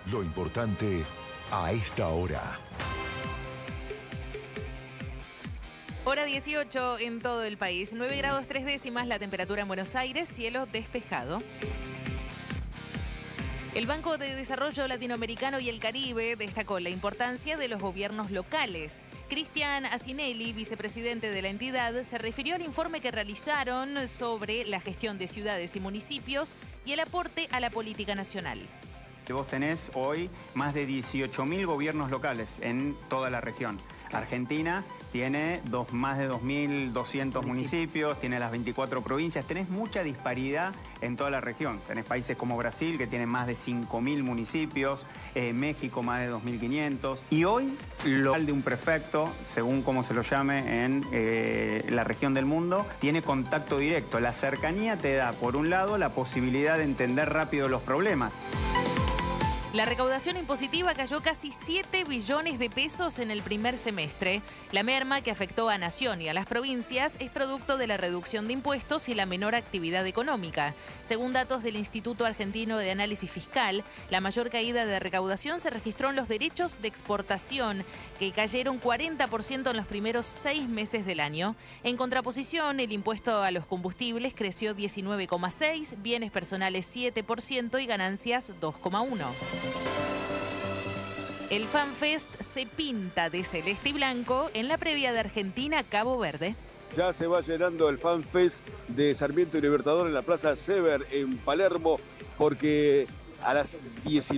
Lo importante a esta hora. Hora 18 en todo el país. 9 grados 3 décimas la temperatura en Buenos Aires, cielo despejado. El Banco de Desarrollo Latinoamericano y el Caribe destacó la importancia de los gobiernos locales. Cristian Asinelli, vicepresidente de la entidad, se refirió al informe que realizaron sobre la gestión de ciudades y municipios y el aporte a la política nacional. Vos tenés hoy más de 18.000 gobiernos locales en toda la región. Argentina tiene más de 2.200 municipios, tiene las 24 provincias, tenés mucha disparidad en toda la región. Tenés países como Brasil, que tienen más de 5.000 municipios, México más de 2.500. Y hoy, lo de un prefecto, según como se lo llame en la región del mundo, tiene contacto directo. La cercanía te da, por un lado, la posibilidad de entender rápido los problemas. La recaudación impositiva cayó casi 7 billones de pesos en el primer semestre. La merma que afectó a Nación y a las provincias es producto de la reducción de impuestos y la menor actividad económica. Según datos del Instituto Argentino de Análisis Fiscal, la mayor caída de recaudación se registró en los derechos de exportación, que cayeron 40% en los primeros 6 meses del año. En contraposición, el impuesto a los combustibles creció 19,6%, bienes personales 7% y ganancias 2,1%. El FanFest se pinta de celeste y blanco en la previa de Argentina-Cabo Verde. Ya se va llenando el FanFest de Sarmiento y Libertador en la Plaza Sever en Palermo, porque a las 19